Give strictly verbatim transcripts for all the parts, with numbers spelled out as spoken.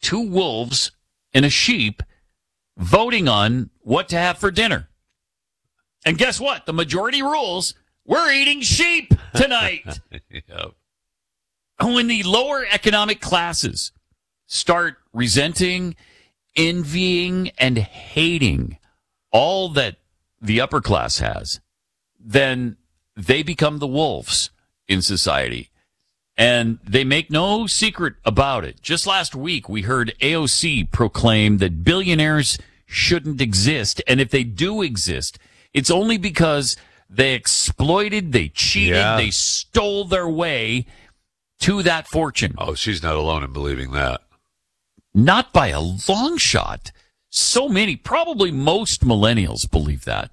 two wolves and a sheep voting on what to have for dinner. And guess what? The majority rules, we're eating sheep tonight. Yep. When the lower economic classes start resenting, envying, and hating all that the upper class has, then they become the wolves in society. And they make no secret about it. Just last week, we heard A O C proclaim that billionaires shouldn't exist. And if they do exist, it's only because they exploited, they cheated, Yeah. they stole their way to that fortune. Oh, she's not alone in believing that. Not by a long shot. So many, probably most millennials believe that.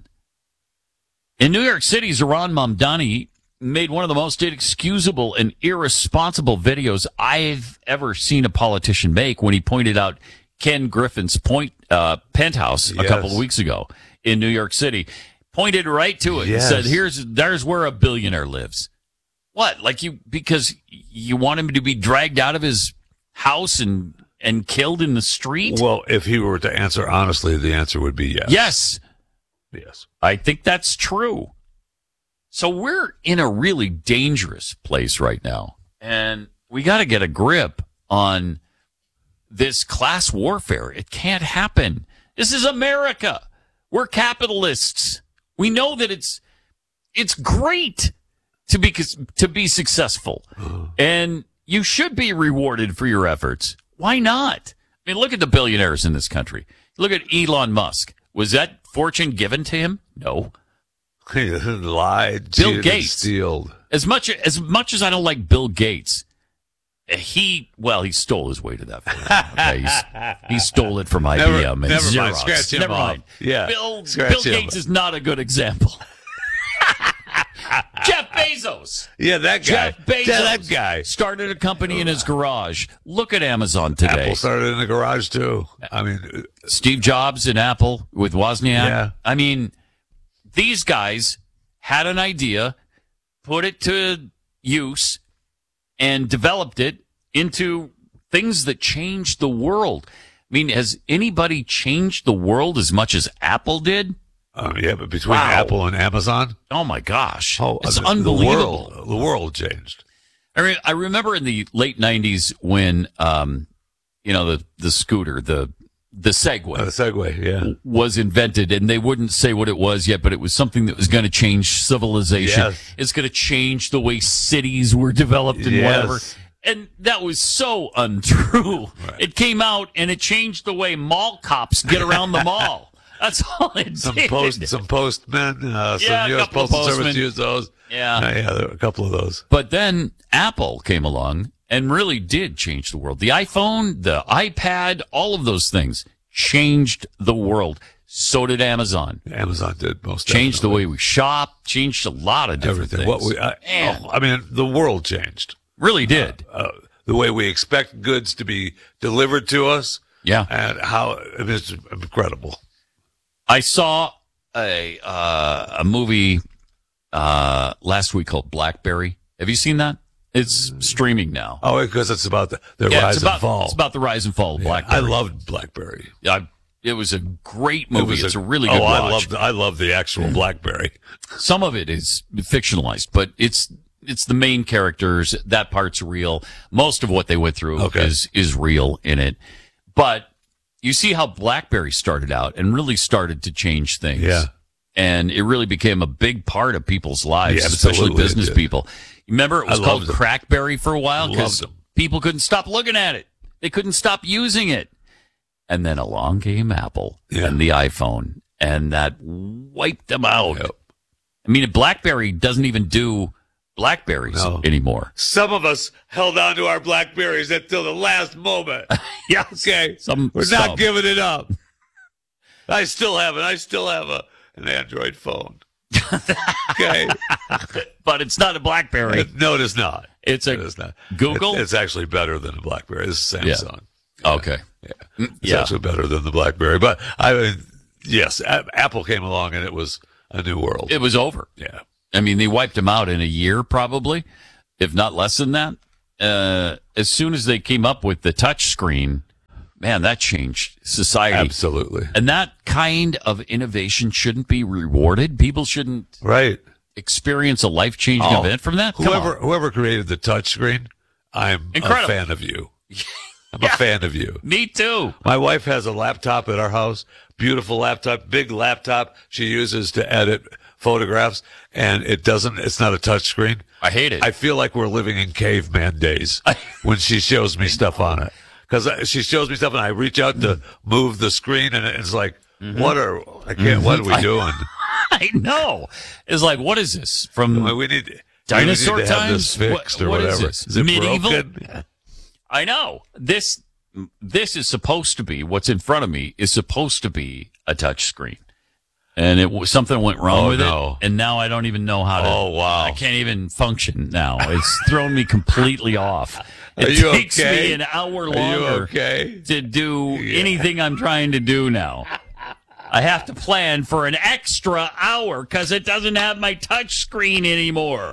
In New York City, Zohran Mamdani made one of the most inexcusable and irresponsible videos I've ever seen a politician make when he pointed out Ken Griffin's point uh, penthouse Yes. a couple of weeks ago in New York City. Pointed right to it Yes. and said, "Here's there's where a billionaire lives." What? Like you because you want him to be dragged out of his house and and killed in the street? Well, if he were to answer honestly, the answer would be yes. Yes. Yes. I think that's true. So we're in a really dangerous place right now. And we got to get a grip on this class warfare. It can't happen. This is America. We're capitalists. We know that it's it's great to be to be successful. And you should be rewarded for your efforts. Why not? I mean, look at the billionaires in this country. Look at Elon Musk. Was that fortune given to him? No. He lied, Bill cheated, Gates. stealed. As much as much as I don't like Bill Gates, he well he stole his way to that fortune. Okay? He's, he stole it from I B M Never- and never Xerox. mind. Scratch him never off. mind. Yeah. Bill, Scratch Bill him. Gates is not a good example. Jeff Bezos. Yeah, that guy. Jeff Bezos. Yeah, that guy. Started a company in his garage. Look at Amazon today. Apple started in the garage too. I mean, Steve Jobs in Apple with Wozniak. Yeah. I mean, these guys had an idea, put it to use, and developed it into things that changed the world. I mean, has anybody changed the world as much as Apple did? uh, yeah, but between Wow. Apple and Amazon, Oh, my gosh. oh, it's the, unbelievable. The world, the world changed. I, re- I remember in the late nineties when, um, you know, the, the scooter, the the Segway, Uh, the Segway, yeah. was invented, and they wouldn't say what it was yet, but it was something that was going to change civilization. Yes. It's going to change the way cities were developed and Yes. whatever. And that was so untrue. Right. It came out, and it changed the way mall cops get around the mall. That's all it Some did. post, some postmen, uh, Yeah, a some U S couple of Postal Service postmen. used those. Yeah. Uh, yeah, there were a couple of those. But then Apple came along and really did change the world. The iPhone, the iPad, all of those things changed the world. So did Amazon. Amazon did most. Changed the definitely. way we shop, changed a lot of different Everything. things. What we, I, Man. oh, I mean, the world changed. Really did. Uh, the way we expect goods to be delivered to us, Yeah. and how I mean, it's incredible. I saw a uh, a movie uh, last week called Blackberry. Have you seen that? It's streaming now. Oh, because it's about the, the Yeah, rise it's about, and fall. It's about the rise and fall of Yeah, Blackberry. I loved BlackBerry. I, it was a great movie. It was it's a, really good oh, watch. I love I love the actual BlackBerry. Some of it is fictionalized, but it's it's the main characters. That part's real. Most of what they went through Okay. is is real in it. But you see how BlackBerry started out and really started to change things. Yeah. And it really became a big part of people's lives, Yeah, especially absolutely it business did. people. You remember it was I called loved them. Crackberry for a while because Loved them. people couldn't stop looking at it. They couldn't stop using it. And then along came Apple Yeah. and the iPhone, and that wiped them out. Yep. I mean, BlackBerry doesn't even do Blackberries No. anymore. Some of us held on to our BlackBerries until the last moment. Yeah. Okay, Some, we're some. not giving it up. I still have it. I still have a an Android phone. Okay, But it's not a BlackBerry. no, it is not. It's a It is not. Google? It's, it's actually better than a BlackBerry. It's a Samsung. Okay. Yeah, it's Yeah. actually better than the BlackBerry. But I mean, yes, a- Apple came along and it was a new world. It was over. yeah, I mean, they wiped them out in a year, probably, if not less than that. Uh, as soon as they came up with the touch screen, man, that changed society. Absolutely. And that kind of innovation shouldn't be rewarded. People shouldn't Right. experience a life-changing Oh, event from that. Come Whoever on. whoever created the touchscreen, I'm Incredible. a fan of you. I'm Yeah. a fan of you. Me too. My wife has a laptop at our house, beautiful laptop, big laptop she uses to edit photographs, and it doesn't, it's not a touch screen. I hate it. I feel like we're living in caveman days when she shows me stuff on it. Because she shows me stuff and I reach out to move the screen and it's like, Mm-hmm. what are, I can't, what are we doing? I know. It's like, what is this from we need, dinosaur we need to have this times? fixed What- or what is whatever. this? Is it Medieval? broken? I know. This this is supposed to be, what's in front of me is supposed to be a touch screen. And it was something went wrong Oh, with no. it. And now I don't even know how to. Oh, wow. I can't even function now. It's thrown me completely off. It Are you takes okay? me an hour Are you longer okay? to do Yeah. anything I'm trying to do now. I have to plan for an extra hour because it doesn't have my touch screen anymore.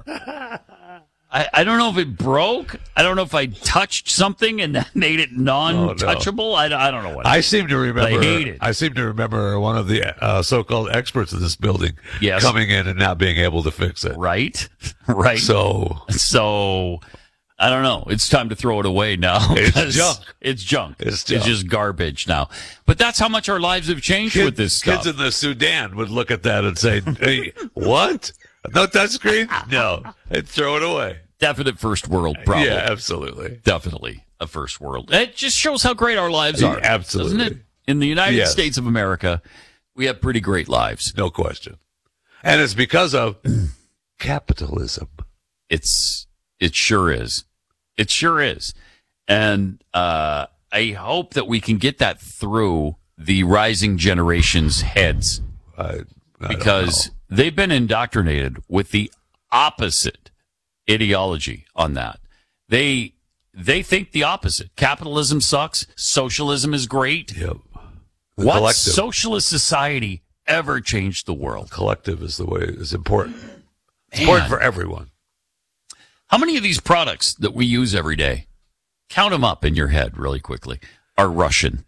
I, I don't know if it broke. I don't know if I touched something and that made it non-touchable. I, I don't know what. I seem to remember. I hate it. I seem to remember one of the uh, so-called experts in this building Yes. coming in and not being able to fix it. right, right. So So I don't know. It's time to throw it away now. It's 'cause junk. It's junk. It's junk. just garbage now. But that's how much our lives have changed kid- with this stuff. kids in the Sudan would look at that and say, "Hey, what? No touchscreen? No." They'd throw it away. Definite first world problem. Yeah, absolutely. Definitely a first world. It just shows how great our lives are. Yeah, absolutely. Doesn't it? In the United Yes. States of America, we have pretty great lives. No question. And it's because of capitalism. It's it sure is. It sure is. And uh, I hope that we can get that through the rising generation's heads I, I don't because know. they've been indoctrinated with the opposite ideology on that. They they think the opposite. Capitalism sucks. Socialism is great. Yep. The What collective. socialist society ever changed the world? collective is the way is important. It's Man. important for everyone. How many of these products that we use every day, count them up in your head really quickly, are Russian?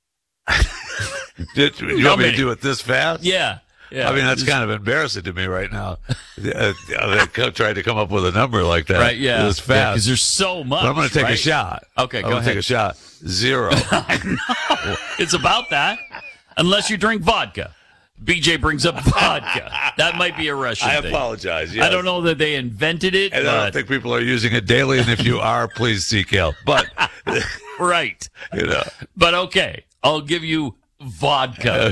Did, you How want me many? to do it this fast? Yeah. Yeah. I mean, that's kind of embarrassing to me right now. Uh, they co- tried to come up with a number like that. right. Yeah. This Because fast. there's so much. But I'm going to take right? a shot. Okay, I'm go gonna ahead. take a shot. Zero. It's about that. Unless you drink vodka. B J brings up vodka. That might be a Russian I thing. apologize. I yes. don't know that they invented it. And I but, don't think people are using it daily. And if you are, please seek help. But, right. you know. But okay, I'll give you vodka.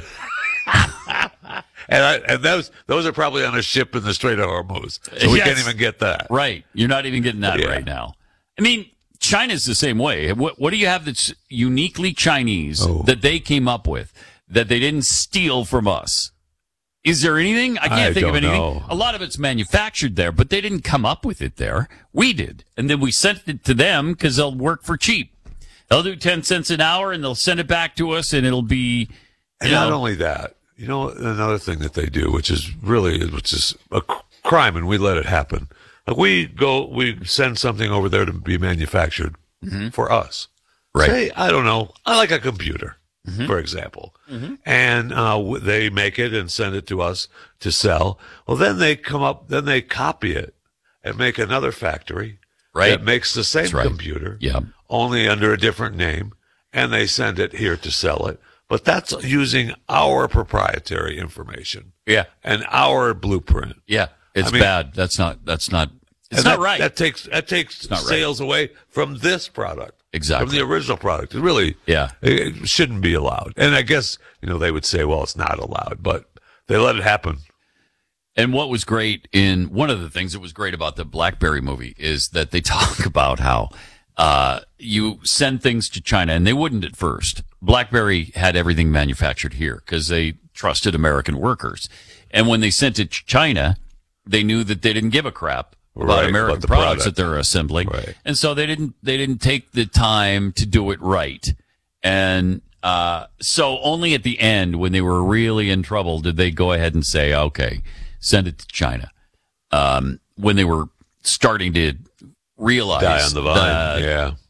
And, I, and those those are probably on a ship in the Strait of Hormuz. So we Yes. can't even get that. Right. You're not even getting that Yeah. right now. I mean, China's the same way. What, what do you have that's uniquely Chinese Oh. that they came up with that they didn't steal from us? Is there anything? I can't I think of don't anything. know. A lot of it's manufactured there, but they didn't come up with it there. We did. And then we sent it to them because they'll work for cheap. They'll do ten cents an hour and they'll send it back to us and it'll be, And you not know, only that, you know, another thing that they do, which is really, which is a c- crime, and we let it happen. Like we go, we send something over there to be manufactured for us. Right. Say, I don't know, I like a computer, for example, and uh, w- they make it and send it to us to sell. Well, then they come up, then they copy it and make another factory Right. that makes the same That's right. computer, Yeah. only under a different name, and they send it here to sell it. But that's using our proprietary information Yeah. and our blueprint. Yeah. It's I mean- bad. That's not, that's not, it's And not that, right. That takes that takes not right. sales away from this product, Exactly. from the original product. It really, Yeah. it, it shouldn't be allowed. And I guess you know they would say, well, it's not allowed, but they let it happen. And what was great in one of the things that was great about the BlackBerry movie is that they talk about how uh, you send things to China, and they wouldn't at first. BlackBerry had everything manufactured here because they trusted American workers. And when they sent it to China, they knew that they didn't give a crap about Right, American about the products product. that they're assembling. Right. And so they didn't they didn't take the time to do it right. And uh, so only at the end, when they were really in trouble, did they go ahead and say, okay, send it to China. Um, when they were starting to realize Die on the vine. that yeah,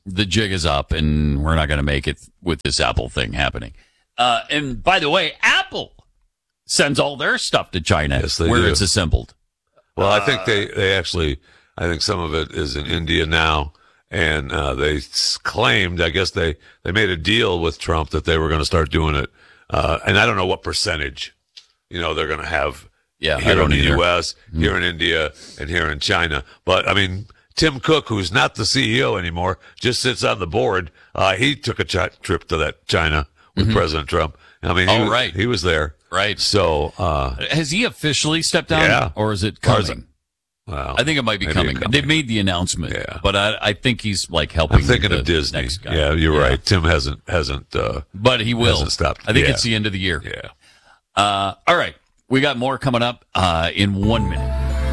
the jig is up, and we're not going to make it with this Apple thing happening. Uh, and by the way, Apple sends all their stuff to China Yes, they where do. it's assembled. Well, I think they, they actually, I think some of it is in India now. And uh, they s- claimed, I guess they, they made a deal with Trump that they were going to start doing it. Uh, and I don't know what percentage, you know, they're going to have Yeah, I here don't in the either. U S, here in India, and here in China. But, I mean, Tim Cook, who's not the C E O anymore, just sits on the board. Uh, he took a ch- trip to that China with President Trump. I mean, he, Oh, was, right. he was there. Right. So, uh, Has he officially stepped down, Yeah. or is it Or is coming? well, I think it might be maybe coming. coming. They've made the announcement, Yeah. but I, I think he's like helping. I'm thinking the of Disney. next guy. Yeah, you're Yeah. right. Tim hasn't, hasn't, uh, But he will. Hasn't stopped. I think Yeah. it's the end of the year. yeah. Uh, all right. We got more coming up uh, in one minute.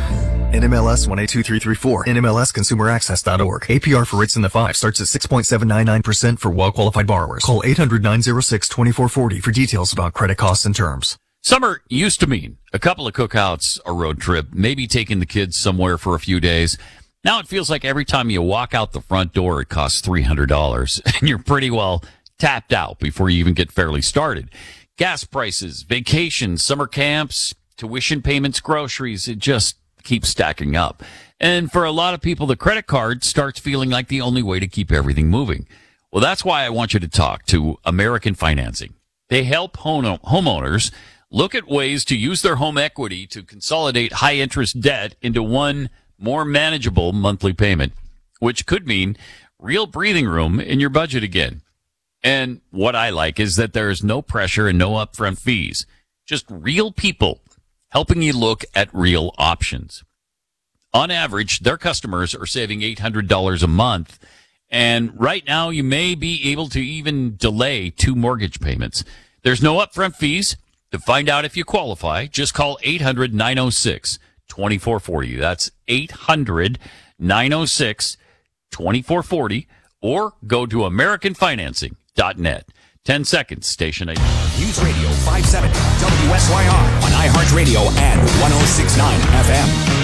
N M L S one eight two three three four, N M L S consumer access dot org. A P R for rates in the five starts at six point seven nine nine percent for well-qualified borrowers. Call eight hundred nine oh six two four four zero for details about credit costs and terms. Summer used to mean a couple of cookouts, a road trip, maybe taking the kids somewhere for a few days. Now it feels like every time you walk out the front door, it costs three hundred dollars, and you're pretty well tapped out before you even get fairly started. Gas prices, vacations, summer camps, tuition payments, groceries, it just keeps stacking up. And for a lot of people, the credit card starts feeling like the only way to keep everything moving. Well, that's why I want you to talk to American Financing. They help home- homeowners look at ways to use their home equity to consolidate high interest debt into one more manageable monthly payment, which could mean real breathing room in your budget again. And what I like is that there is no pressure and no upfront fees, just real people helping you look at real options. On average, their customers are saving eight hundred dollars a month. And right now, you may be able to even delay two mortgage payments. There's no upfront fees. To find out if you qualify, just call eight hundred nine oh six two four four oh. That's eight hundred nine oh six two four four oh, or go to american financing dot net. Ten seconds, station eight. News Radio five seventy W S Y R on iHeartRadio and one oh six point nine F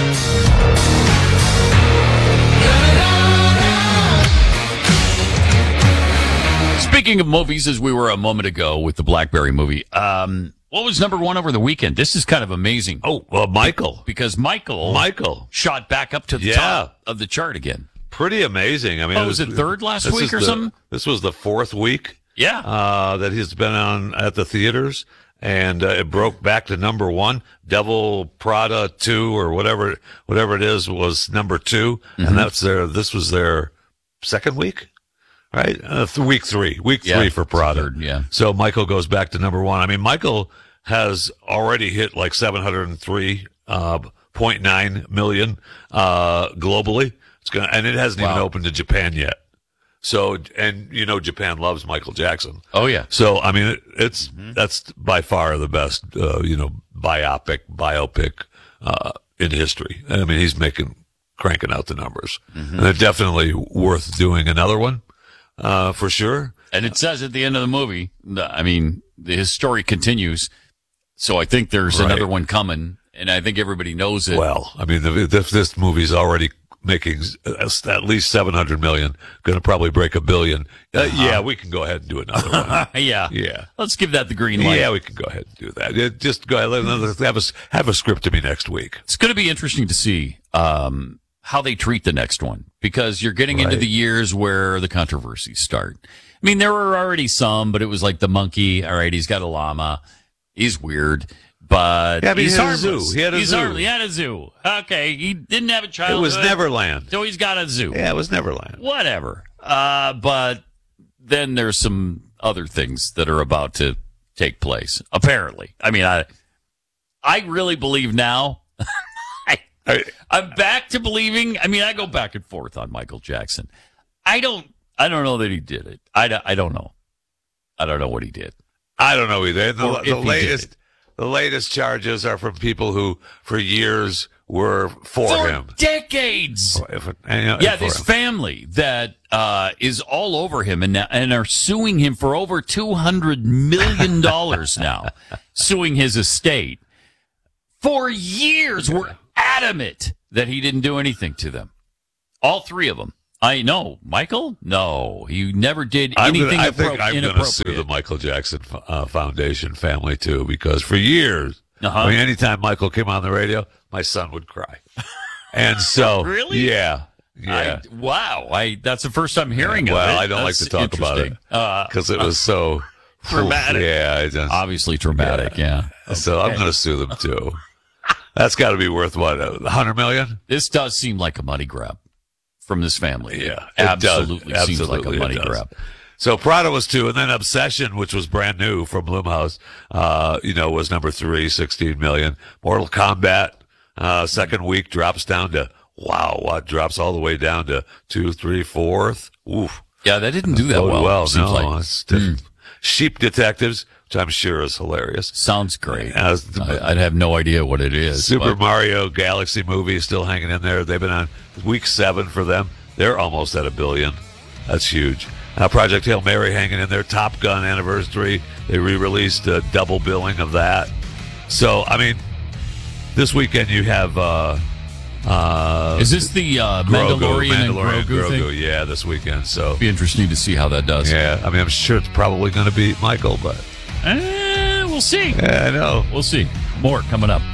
M. Speaking of movies, as we were a moment ago with the Blackberry movie, um, what was number one over the weekend? This is kind of amazing. Oh, well, Michael. Because Michael, Michael. shot back up to the Yeah. top of the chart again. Pretty amazing. I mean, Oh, was it third last this week is or the- something? This was the fourth week Yeah. uh, that he's been on at the theaters, and uh, it broke back to number one. Devil Prada two or whatever whatever it is was number two, Mm-hmm. and that's their. This was their second week, right? Uh, th- week three, week Yeah, three for Prada. third, yeah. So Michael goes back to number one. I mean, Michael has already hit like seven hundred three uh, point nine million uh, globally. It's gonna, and it hasn't even Wow. opened to Japan yet. So, and you know, Japan loves Michael Jackson. Oh, yeah. So, I mean, it, it's that's by far the best, uh, you know, biopic biopic uh, in history. I mean, he's making cranking out the numbers, and they're definitely worth doing another one uh, for sure. And it says at the end of the movie, the- I mean, the, his story continues. So I think there's Right. another one coming, and I think everybody knows it. Well, I mean, if this, this movie's already making at least seven hundred million, going to probably break a billion. Uh, yeah, we can go ahead and do another one. yeah. Yeah. Let's give that the green light. Yeah, we can go ahead and do that. Yeah, just go ahead. Let another, have a, have a script to me next week. It's going to be interesting to see um, how they treat the next one, because you're getting into Right. the years where the controversies start. I mean, there were already some, but it was like the monkey. All right, he's got a llama. He's weird, but Yeah, but he he's had a harmless. zoo. He had a he's zoo. harmless. He had a zoo. Okay, he didn't have a It childhood. was Neverland. So he's got a zoo. Yeah, it was Neverland. Whatever. Uh, but then there's some other things that are about to take place. Apparently, I mean, I, I really believe now. I, I- I'm back to believing. I mean, I go back and forth on Michael Jackson. I don't. I don't know that he did it. I, don't- I don't know. I don't know what he did. I don't know either. The, Or if the he did latest, it. the latest charges are from people who, for years, were for, For him. decades. If it- and, you know, Yeah, for this him. family that uh, is all over him and and are suing him for over two hundred million dollars now, suing his estate. For years, were adamant that he didn't do anything to them. All three of them. I know. Michael? No. He never did I'm anything gonna, I appro- think I'm going to inappropriate. sue the Michael Jackson uh, Foundation family, too, because for years, Uh-huh. I mean, anytime Michael came on the radio, my son would cry. And so, Really? yeah, yeah. I, wow. I That's the first time hearing of it. Well, I don't That's like to talk about it interesting. because it was so Dramatic. Yeah, it just, Obviously traumatic, yeah. so I'm going to sue them too. That's got to be worth what, a hundred million? This does seem like a money grab from this family. Yeah, It it absolutely does. seems like a Absolutely, it money does. grab. So Prada was two, and then Obsession, which was brand new from Blumhouse, uh, you know, was number three, sixteen million. Mortal Kombat, uh, second week drops down to, wow, what drops all the way down to two, three, fourth. Oof. Yeah, that didn't do that Oh, well. well, seems no. like. It's different. Sheep Detectives, which I'm sure is hilarious. Sounds great. As the- I, I'd have no idea what it is. Super but- Mario Galaxy movie is still hanging in there. They've been on week seven for them. They're almost at a billion. That's huge. Uh, Project Hail Mary hanging in there. Top Gun anniversary. They re-released a double billing of that. So, I mean, this weekend you have uh, uh, Is this the uh, Grogu, Mandalorian, and Mandalorian, Grogu, thing? Grogu. Yeah, this weekend. So, Be interesting to see how that does. yeah, I mean, I'm sure it's probably going to beat Michael, but Eh, we'll see. yeah, I know. We'll see. More coming up.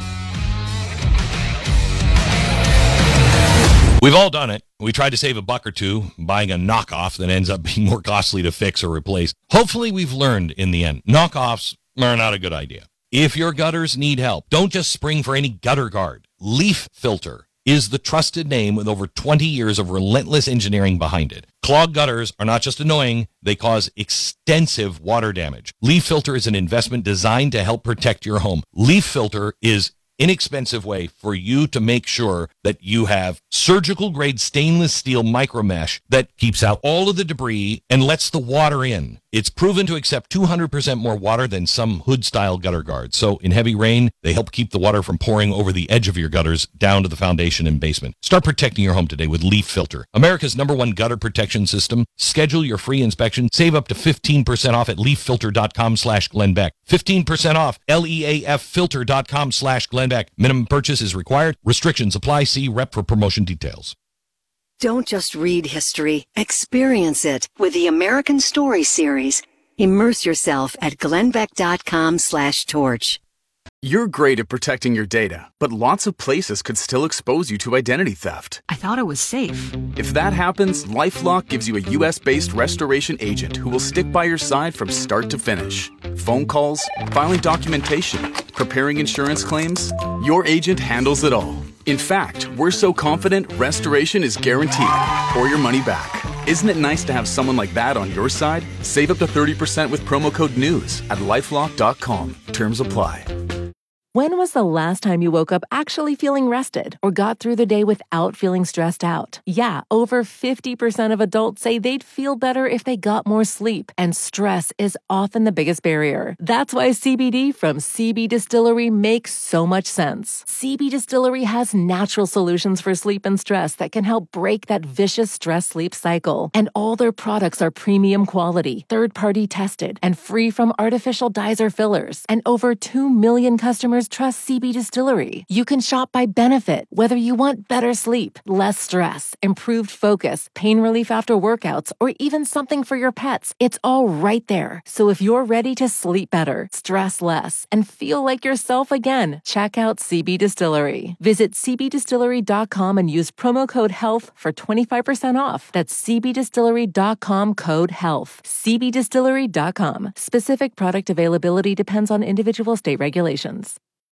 We've all done it. We tried to save a buck or two buying a knockoff that ends up being more costly to fix or replace. Hopefully we've learned in the end. Knockoffs are not a good idea. If your gutters need help, don't just spring for any gutter guard. Leaf Filter is the trusted name with over twenty years of relentless engineering behind it. Clogged gutters are not just annoying, they cause extensive water damage. Leaf Filter is an investment designed to help protect your home. Leaf Filter is inexpensive way for you to make sure that you have surgical grade stainless steel micro mesh that keeps out all of the debris and lets the water in. It's proven to accept two hundred percent more water than some hood style gutter guards. So in heavy rain, they help keep the water from pouring over the edge of your gutters down to the foundation and basement. Start protecting your home today with Leaf Filter, America's number one gutter protection system. Schedule your free inspection. Save up to fifteen percent off at leaffilter.com slash Glenn Beck. fifteen percent off, L E A F filter.com slash Glenn Beck. Minimum purchase is required. Restrictions apply. See rep for promotion details. Don't just read history, experience it with the American Story series. Immerse yourself at glennbeck.com slash torch. You're great at protecting your data, but lots of places could still expose you to identity theft. I thought it was safe. If that happens, LifeLock gives you a U S-based restoration agent who will stick by your side from start to finish. Phone calls, filing documentation, preparing insurance claims, your agent handles it all. In fact, we're so confident restoration is guaranteed or your money back. Isn't it nice to have someone like that on your side? Save up to thirty percent with promo code NEWS at lifelock dot com. Terms apply. When was the last time you woke up actually feeling rested or got through the day without feeling stressed out? Yeah, over fifty percent of adults say they'd feel better if they got more sleep, and stress is often the biggest barrier. That's why C B D from C B Distillery makes so much sense. C B Distillery has natural solutions for sleep and stress that can help break that vicious stress-sleep cycle. And all their products are premium quality, third-party tested, and free from artificial dyes or fillers. And over two million customers trust C B Distillery. You can shop by benefit, whether you want better sleep, less stress, improved focus, pain relief after workouts, or even something for your pets. It's all right there. So if you're ready to sleep better, stress less, and feel like yourself again, check out C B Distillery. Visit c b distillery dot com and use promo code HEALTH for twenty-five percent off. That's c b distillery dot com code HEALTH. c b distillery dot com. Specific product availability depends on individual state regulations.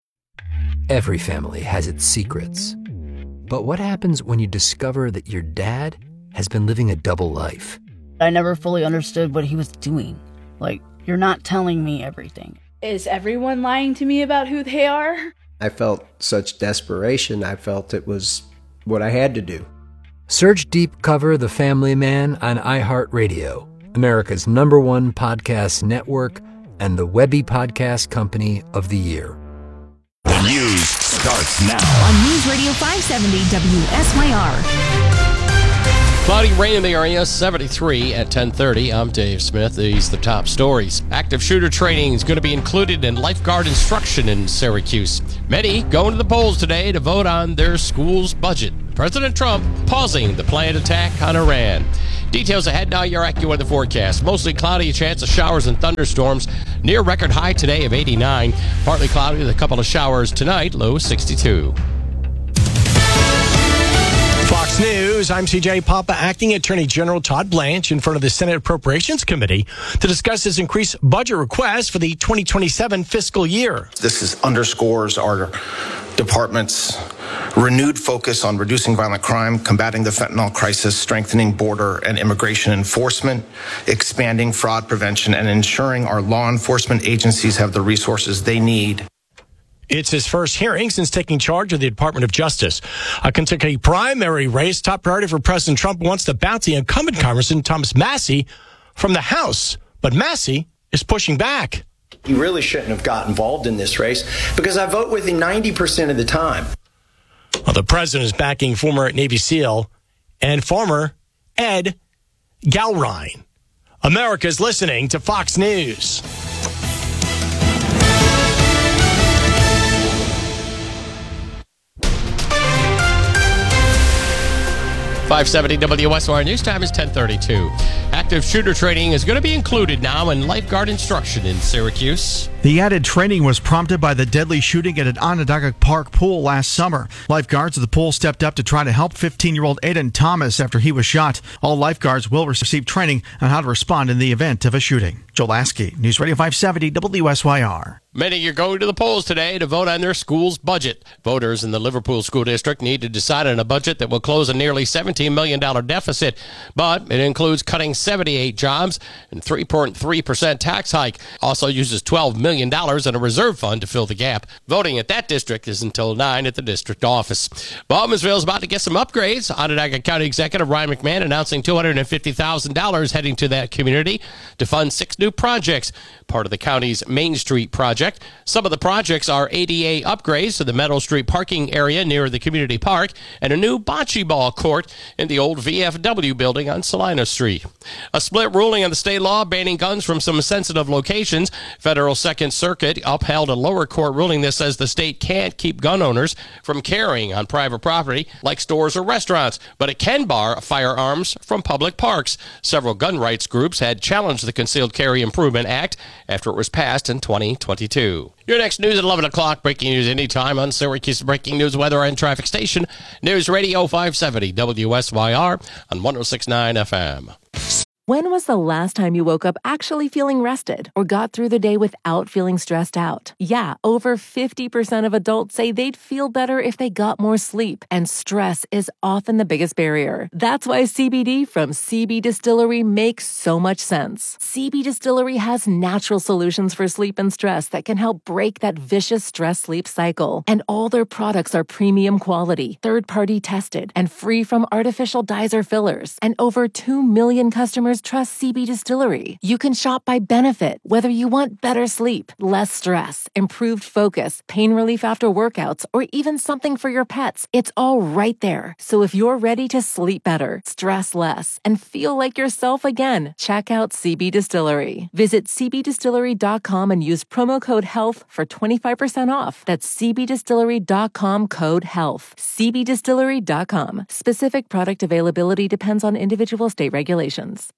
Every family has its secrets. But what happens when you discover that your dad has been living a double life? I never fully understood what he was doing. Like, you're not telling me everything. Is everyone lying to me about who they are? I felt such desperation. I felt it was what I had to do. Search Deep Cover The Family Man on iHeartRadio, America's number one podcast network and the Webby Podcast Company of the Year. The news starts now on News Radio five seventy W S Y R. Cloudy rain in the area, seventy-three at ten thirty. I'm Dave Smith. These are the top stories. Active shooter training is going to be included in lifeguard instruction in Syracuse. Many going to the polls today to vote on their school's budget. President Trump pausing the planned attack on Iran. Details ahead now. Your AccuWeather forecast. Mostly cloudy, a chance of showers and thunderstorms. Near record high today of eighty-nine. Partly cloudy with a couple of showers tonight. Low sixty-two. Fox News, I'm C J Papa. Acting Attorney General Todd Blanche in front of the Senate Appropriations Committee to discuss his increased budget request for the twenty twenty-seven fiscal year. This is underscores our department's renewed focus on reducing violent crime, combating the fentanyl crisis, strengthening border and immigration enforcement, expanding fraud prevention, and ensuring our law enforcement agencies have the resources they need. It's his first hearing since taking charge of the Department of Justice. A Kentucky primary race, top priority for President Trump wants to bounce the incumbent Congressman Thomas Massie from the House. But Massie is pushing back. He really shouldn't have got involved in this race because I vote with him ninety percent of the time. Well, the president is backing former Navy SEAL and farmer Ed Galrine. America's listening to Fox News. five seventy W S Y R News time is ten thirty-two. Active shooter training is going to be included now in lifeguard instruction in Syracuse. The added training was prompted by the deadly shooting at an Onondaga Park pool last summer. Lifeguards at the pool stepped up to try to help fifteen-year-old Aiden Thomas after he was shot. All lifeguards will receive training on how to respond in the event of a shooting. Joel Lasky, News Radio five seventy W S Y R. Many are going to the polls today to vote on their school's budget. Voters in the Liverpool School District need to decide on a budget that will close a nearly seventeen million dollars deficit, but it includes cutting seventy-eight jobs and three point three percent tax hike. Also uses twelve million dollars in a reserve fund to fill the gap. Voting at that district is until nine at the district office. Baldwinsville is about to get some upgrades. Onondaga County Executive Ryan McMahon announcing two hundred fifty thousand dollars heading to that community to fund six new projects, part of the county's Main Street project. Some of the projects are A D A upgrades to the Meadow Street parking area near the community park and a new bocce ball court in the old V F W building on Salina Street. A split ruling on the state law banning guns from some sensitive locations. Federal Second Circuit upheld a lower court ruling that says the state can't keep gun owners from carrying on private property like stores or restaurants, but it can bar firearms from public parks. Several gun rights groups had challenged the Concealed Carry Improvement Act after it was passed in twenty twenty-two. Your next news at eleven o'clock. Breaking news anytime on Syracuse Breaking News Weather and Traffic Station. News Radio five seventy W S Y R on one oh six point nine F M. When was the last time you woke up actually feeling rested or got through the day without feeling stressed out? Yeah, over fifty percent of adults say they'd feel better if they got more sleep, and stress is often the biggest barrier. That's why C B D from C B Distillery makes so much sense. C B Distillery has natural solutions for sleep and stress that can help break that vicious stress-sleep cycle. And all their products are premium quality, third-party tested, and free from artificial dyes or fillers. And over two million customers trust C B Distillery. You can shop by benefit, whether you want better sleep, less stress, improved focus, pain relief after workouts, or even something for your pets. It's all right there. So if you're ready to sleep better, stress less, and feel like yourself again, check out C B Distillery. Visit c b distillery dot com and use promo code HEALTH for twenty-five percent off. That's c b distillery dot com code HEALTH. c b distillery dot com. Specific product availability depends on individual state regulations.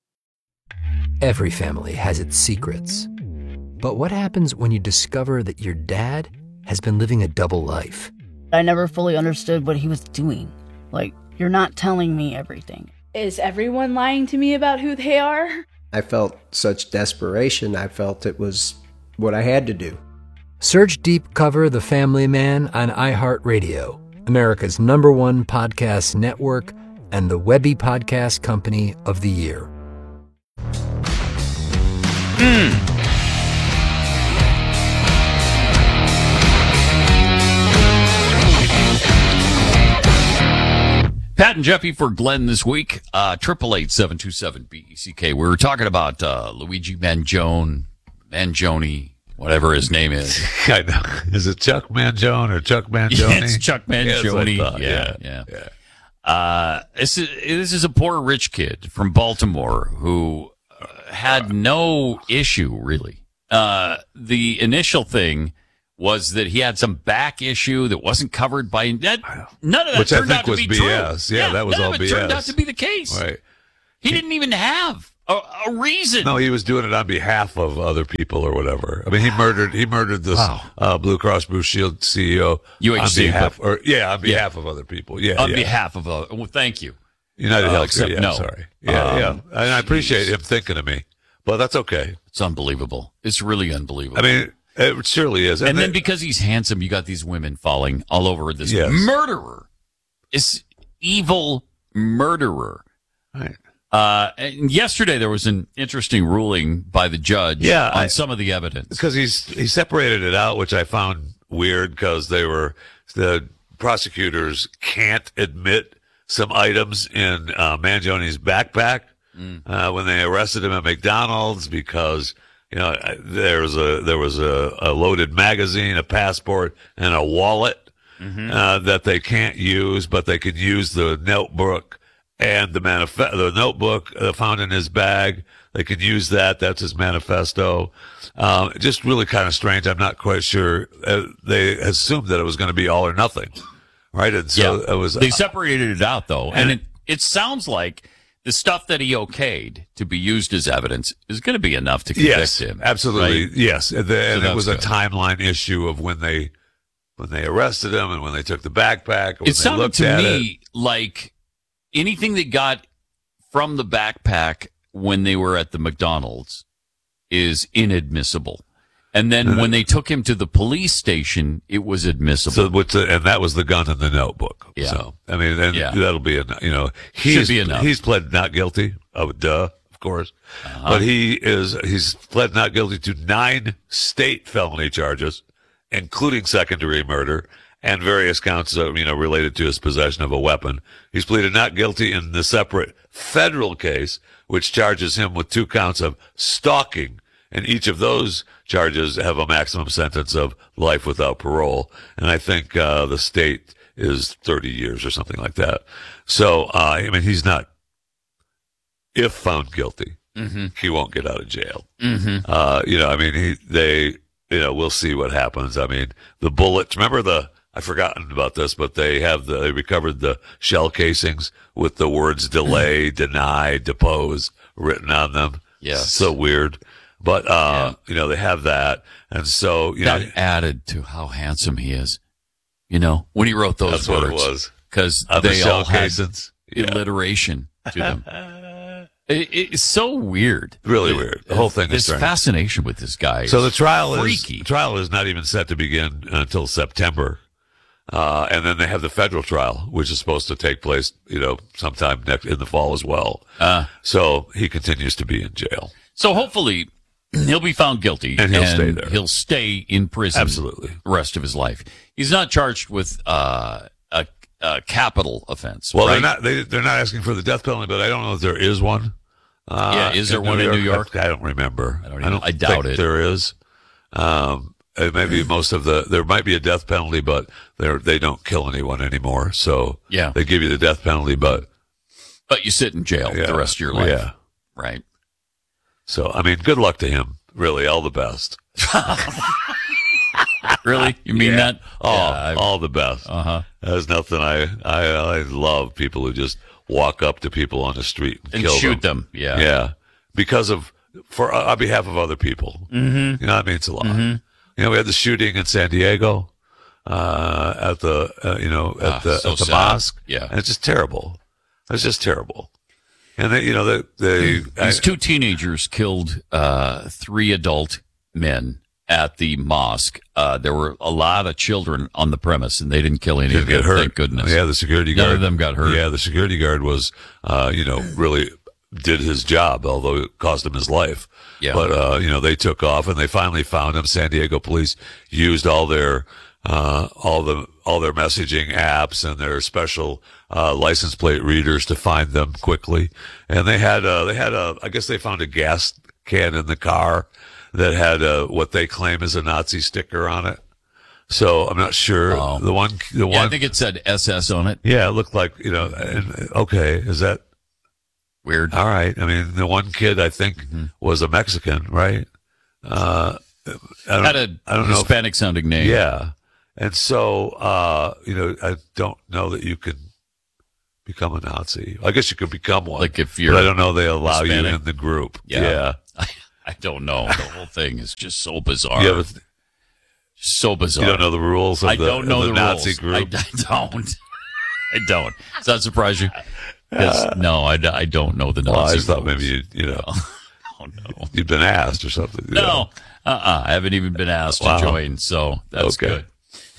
Every family has its secrets. But what happens when you discover that your dad has been living a double life? I never fully understood what he was doing. Like, you're not telling me everything. Is everyone lying to me about who they are? I felt such desperation. I felt it was what I had to do. Search Deep Cover The Family Man on iHeartRadio, America's number one podcast network and the Webby Podcast Company of the Year. Mm. Pat and Jeffy for Glenn this week. Uh, triple eight seven two seven B E C K. We were talking about uh, Luigi Mangione, Mangione, whatever his name is. I know. Is it Chuck Mangione or Chuck Mangione? Yeah, it's Chuck Mangione. Yeah, thought, yeah, yeah, yeah. yeah. Uh, this is this is a poor rich kid from Baltimore who had no issue, really. Uh, the initial thing was that he had some back issue that wasn't covered by that. None of that Which I turned think out to was be B S. true. Yeah, that was none all of it B S. turned out to be the case. Right. He, he didn't even have a, a reason. No, he was doing it on behalf of other people or whatever. I mean, he murdered he murdered this wow. uh, Blue Cross Blue Shield C E O U H C, on behalf, but, or yeah, on behalf yeah. of other people. Yeah, on yeah. behalf of other. Well, thank you. United uh, Healthcare. Yeah, no. sorry. Yeah, um, yeah. And I appreciate geez. him thinking of me, but that's okay. It's unbelievable. It's really unbelievable. I mean, it surely is. And, and then they, because he's handsome, you got these women falling all over this yes. murderer, this evil murderer. Right. Uh, and yesterday there was an interesting ruling by the judge yeah, on I, some of the evidence because he's he separated it out, which I found weird because they were the prosecutors can't admit some items in uh, Mangioni's backpack mm. uh, when they arrested him at McDonald's because you know there was a there was a, a loaded magazine, a passport, and a wallet mm-hmm. uh, that they can't use, but they can use the notebook and the manif- the notebook uh, found in his bag. They can use that. That's his manifesto. Um, just really kind of strange. I'm not quite sure. Uh, they assumed that it was going to be all or nothing. Right, and so yeah. it was. They separated it out, though, and, and it, it sounds like the stuff that he okayed to be used as evidence is going to be enough to convict yes, him. Absolutely, right? yes. And, the, and so it was good. a timeline issue of when they when they arrested him and when they took the backpack. When it sounded they looked to at me it. like anything that got from the backpack when they were at the McDonald's is inadmissible. And then when they took him to the police station, it was admissible. So, what's the, and that was the gun in the notebook. Yeah. So, I mean, and yeah. that'll be enough. You know, he's, Should be enough. He's pled not guilty. Oh, duh, of course. Uh-huh. But he is, he's pled not guilty to nine state felony charges, including second degree murder and various counts of, you know, related to his possession of a weapon. He's pleaded not guilty in the separate federal case, which charges him with two counts of stalking. And each of those charges have a maximum sentence of life without parole. And I think uh, the state is thirty years or something like that. So, uh, I mean, he's not, if found guilty, mm-hmm. he won't get out of jail. Mm-hmm. Uh, you know, I mean, he, they, you know, we'll see what happens. I mean, the bullets, remember the, I've forgotten about this, but they have the, they recovered the shell casings with the words delay, deny, depose written on them. Yes. So weird. But, uh, yeah. you know, they have that. And so, you that know. added to how handsome he is. You know, when he wrote those that's words. That's what it was. Because they the all had casings. Yeah. alliteration to them. it, it's so weird. Really weird. The whole thing this is strange. fascination with this guy. So the trial freaky. is, the trial is not even set to begin until September. Uh, and then they have the federal trial, which is supposed to take place, you know, sometime next in the fall as well. Uh, so he continues to be in jail. So hopefully he'll be found guilty and he'll stay there. He'll stay in prison absolutely the rest of his life. He's not charged with uh, a, a capital offense. Well, right? they're not. They, they're not asking for the death penalty, but I don't know if there is one. Uh, yeah, is there in one New in New York? I, I don't remember. I don't. Even, I, don't I doubt think it. There is. Um, maybe most of the there might be a death penalty, but they they don't kill anyone anymore. So yeah, they give you the death penalty, but but you sit in jail yeah, the rest of your life. Yeah, right. So I mean, good luck to him. Really, all the best. Really, you mean yeah. that? Oh, yeah, all the best. Uh huh. There's nothing I I I love people who just walk up to people on the street and, and kill shoot them. them. Yeah, yeah, because of for uh, on behalf of other people. Mm-hmm. You know, that means a lot. Mm-hmm. You know, we had the shooting in San Diego uh, at the uh, you know at ah, the so at the sad. mosque. Yeah, and it's just terrible. It's just terrible. And they, you know, they, they these I, two teenagers killed uh, three adult men at the mosque. Uh, there were a lot of children on the premise, and they didn't kill any didn't of them. get hurt. Thank goodness. Yeah, the security guard. None of them got hurt. Yeah, the security guard was, uh, you know, really did his job, although it cost him his life. Yeah. But uh, you know, they took off, and they finally found him. San Diego police used all their uh, all the all their messaging apps and their special uh, license plate readers to find them quickly. And they had uh, they had a I guess they found a gas can in the car that had uh, what they claim is a Nazi sticker on it. So I'm not sure. Oh. The one, the yeah, one, I think it said S S on it. yeah, it looked like, you know, and, okay, is that weird? All right. I mean, the one kid I think mm-hmm. was a Mexican, right? Uh, I don't, Had a I don't know if- Hispanic sounding name. Yeah. And so, uh, you know, I don't know that you can become a Nazi. I guess you could become one. Like if you're but I don't know they allow Hispanic? you in the group. Yeah. Yeah. I, I don't know. The whole thing is just so bizarre. You, have a- so bizarre. you don't know the rules of I the, don't know of the, the Nazi rules. group? I, I don't. I don't. Does that surprise you? 'Cause, no, I, I don't know the Nazi Well, I just thought rules. maybe you, you know, Oh, no. you'd been asked or something. you know. No. Uh-uh. I haven't even been asked Wow. to join, so that's Okay. good.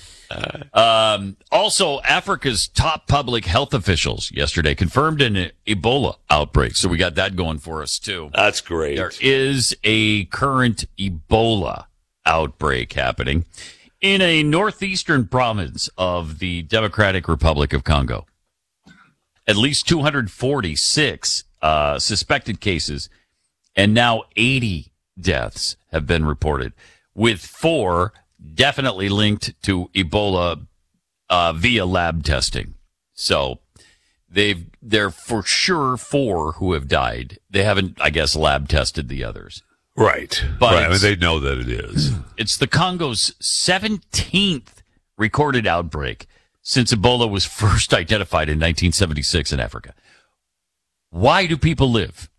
Um, also, Africa's top public health officials yesterday confirmed an Ebola outbreak. So we got that going for us, too. That's great. There is a current Ebola outbreak happening in a northeastern province of the Democratic Republic of Congo. At least two hundred forty-six uh, suspected cases, and now eighty deaths have been reported, with four definitely linked to Ebola uh, via lab testing. So they've they're for sure four who have died. They haven't, I guess, lab tested the others. Right. But right. I mean, it's- they know that it is. It's the Congo's seventeenth recorded outbreak since Ebola was first identified in nineteen seventy-six in Africa. Why do people live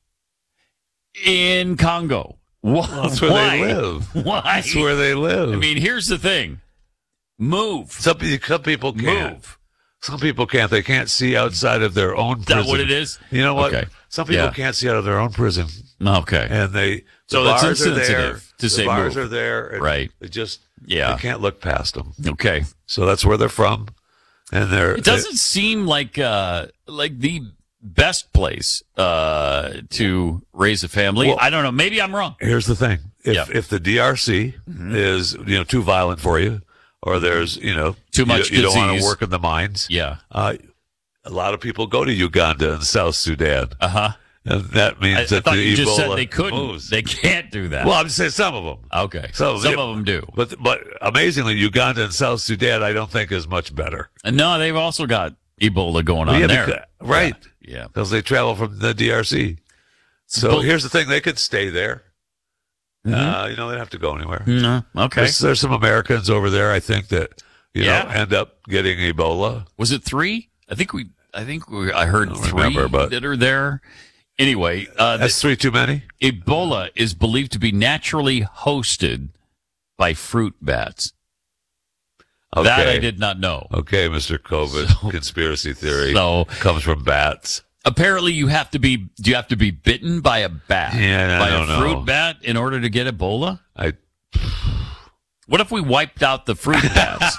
in Congo? Why? That's where Why? they live. Why? That's where they live. I mean, here's the thing. Move. Some, some people can't. Move. Some people can't. They can't see outside of their own Is prison. that what it is? You know what? Okay. Some people Yeah. can't see out of their own prison. Okay. And they, the So that's bars are there. insensitive to the say bars move. are there. And Right. They just, Yeah. they can't look past them. Okay. So that's where they're from. And they're, It doesn't seem like uh, like the best place uh, to raise a family. Well, I don't know. Maybe I'm wrong. here's the thing. If, Yeah. if the D R C Mhm. is, you know, too violent for you, or there's, you know, Too much you, you don't want to disease. work in the mines. Yeah. Uh, a lot of people go to Uganda and South Sudan. Uh huh. And that means I, I that thought the you just said Ebola they couldn't. moves. They can't do that. Well, I'm just saying some of them. Okay. So, Some yeah, of them do. But but amazingly, Uganda and South Sudan, I don't think is much better. And no, they've also got Ebola going on Yeah, there. because- right? Yeah. Because they travel from the D R C. So But- here's the thing: they could stay there. Mhm. Uh, you know, they don't have to go anywhere. No. Okay. There's, there's some Americans over there, I think, that you Yeah. know end up getting Ebola. Was it three? I think we. I think we. I heard I don't three remember, but- that are there. Anyway, uh, That's three too many. Ebola is believed to be naturally hosted by fruit bats. Okay. That I did not know. Okay, Mister COVID, So- conspiracy theory So comes from bats. apparently, you have to be. Do you have to be bitten by a bat? Yeah, I by don't a fruit know. bat in order to get Ebola? I What if we wiped out the fruit bats?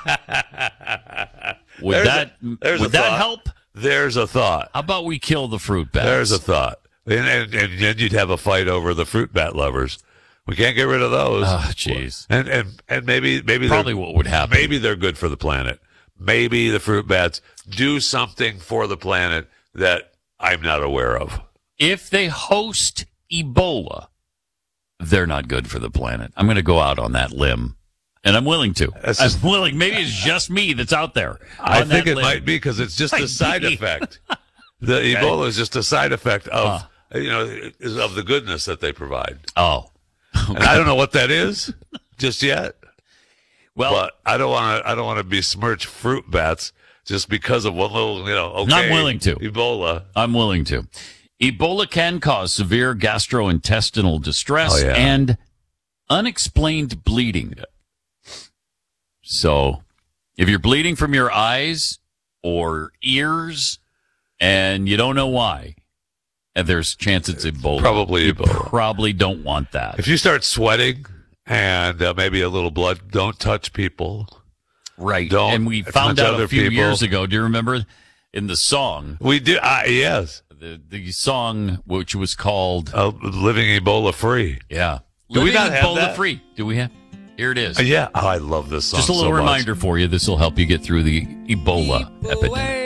Would There's that a- there's would a that thought. help? There's a thought. How about we kill the fruit bats? There's a thought. And, and, and then you'd have a fight over the fruit bat lovers. We can't get rid of those. Oh, jeez. And and and maybe maybe Probably they're- what would happen. Maybe they're good for the planet. Maybe the fruit bats do something for the planet that I'm not aware of. If they host Ebola, they're not good for the planet. I'm going to go out on that limb, and I'm willing to. That's just- I'm willing. Maybe it's just me that's out there. I on think that it limb. might be because it's just Might a side be. effect. The Ebola is just a side effect of you know is of the goodness that they provide. Oh, and I don't know what that is just yet. Well, but I don't want to. I don't want to besmirch fruit bats just because of one little. You know, okay, I'm willing to. Ebola. I'm willing to. Ebola can cause severe gastrointestinal distress Oh, yeah. and unexplained bleeding. So, if you're bleeding from your eyes or ears and you don't know why, and there's chance it's Ebola, Probably you Ebola. probably don't want that. If you start sweating and uh, maybe a little blood, don't touch people. Right. Don't and we touch found out other a few people. years ago. Do you remember in the song? We did. Uh, yes, The the song which was called uh, "Living Ebola Free." Yeah. Do we Living not have Ebola that? Free. Do we have? Here it is. Uh, yeah, oh, I love this song. Just a little so much. reminder for you. This will help you get through the Ebola epidemic.